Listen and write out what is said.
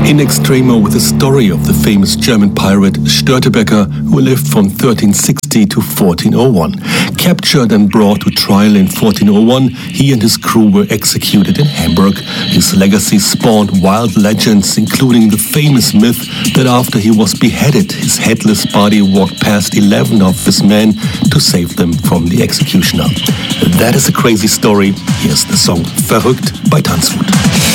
In Extremo, with the story of the famous German pirate Störtebeker, who lived from 1360 to 1401. Captured and brought to trial in 1401, he and his crew were executed in Hamburg. His legacy spawned wild legends, including the famous myth that after he was beheaded, his headless body walked past 11 of his men to save them from the executioner. That is a crazy story. Here's the song Verrückt by Tanzwut.